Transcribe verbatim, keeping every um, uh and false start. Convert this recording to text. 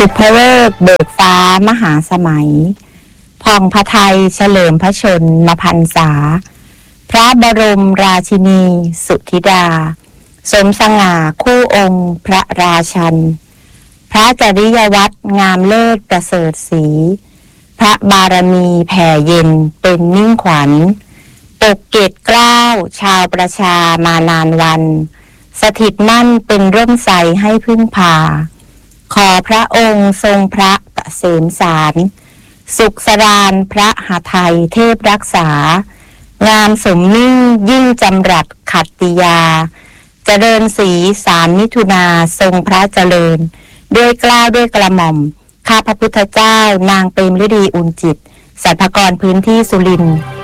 สุภเลิกษ์เบิกฟ้ามหาสมัยพองพระไทยเฉลิมพระชนมพรรษาพระบรมราชินีสุธิดาสมสง่าคู่องค์พระราชันพระจริยวัตรงามเลิศประเสริฐศรีพระบารมีแผ่เย็นเป็นมิ่งขวัญปกเกตเกล้าชาวประชามานานวันสถิตมั่นเป็นร่มไทรให้พึ่งพาขอพระองค์ทรงพระเกษมสาร สุขสรานพระหทัยเทพรักษางามสมนิ่งยิ่งจำรัดขัตติยาเจริญศรีสามมิถุนาทรงพระเจริญด้วยเกล้าด้วยกระหม่อมข้าพระพุทธเจ้านางเปรมฤดีอุ่นจิตสรรพากรพื้นที่สุรินทร์